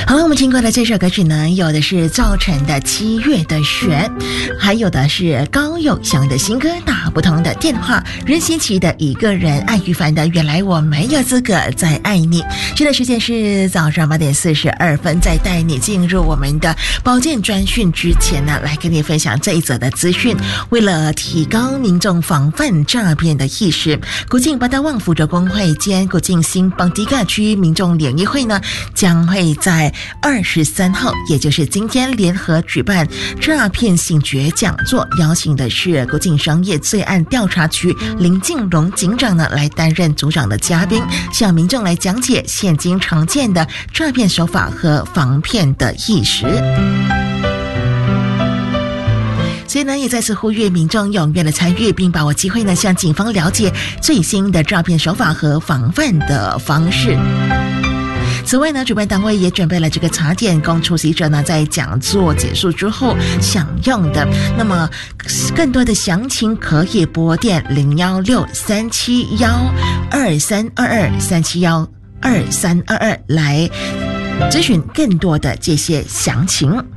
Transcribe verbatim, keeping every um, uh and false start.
好了，我们听过的这首歌曲呢，有的是赵晨的《七月的雪》，还有的是高友翔的新歌《打不通的电话》，任贤齐的《一个人》，艾玉凡的《原来我没有资格再爱你》。现在时间是早上八点四十二分，在带你进入我们的保健专讯之前呢，来跟你分享这一则的资讯。为了提高民众防范诈骗的意识，古晋八大旺福州工会兼古晋新邦迪嘎区民众联谊会呢，将会在二十三号，也就是今天联合举办诈骗醒觉讲座，邀请的是国境商业罪案调查局林敬荣警长呢来担任组长的嘉宾，向民众来讲解现今常见的诈骗手法和防骗的意识。所以呢，也再次呼吁民众踊跃的参与，并把握机会呢，向警方了解最新的诈骗手法和防范的方式。此外呢，主办单位也准备了这个茶点供出席者呢在讲座结束之后享用的。那么更多的详情可以拨电零幺六三七幺二三二二三七幺二三二二来咨询更多的这些详情。